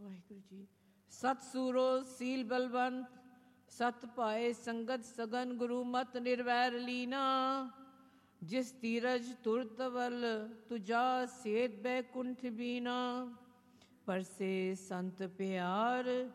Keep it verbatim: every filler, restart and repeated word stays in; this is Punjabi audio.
ਵਾਹਿਗੁਰੂ ਜੀ। ਸਤ ਸੂਰੋ ਸੀਲ ਬਲਵੰਤ, ਸਤ ਭਾਏ ਸੰਗਤ ਸਗਨ, ਗੁਰੂ ਮਤ ਨਿਰਵੈਰ ਲੀਨਾ। ਜਿਸ ਤੀਰਜ ਤੁਰਤ ਵੱਲ ਤੁਜਾ ਸੇਤ ਬੈਕੁੰਠ ਬੀਨਾ। ਪਰਸੇ ਸੰਤ ਪਿਆਰ